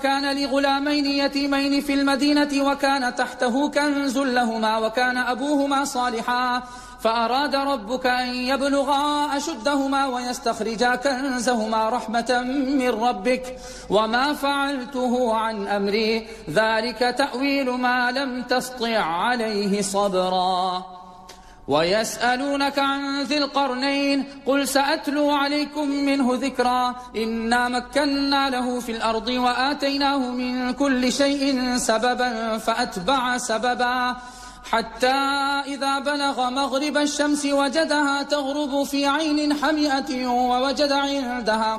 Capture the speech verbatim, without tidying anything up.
كان لغلامين يتيمين في المدينة وكان تحته كنز لهما وكان أبوهما صالحا فأراد ربك أن يبلغا أشدهما ويستخرجا كنزهما رحمة من ربك وما فعلته عن أمري ذلك تأويل ما لم تسطع عليه صبرا ويسألونك عن ذي القرنين قل سأتلو عليكم منه ذكرا إنا مكنا له في الأرض وآتيناه من كل شيء سببا فأتبع سببا حتى إذا بلغ مغرب الشمس وجدها تغرب في عين حمئة ووجد عندها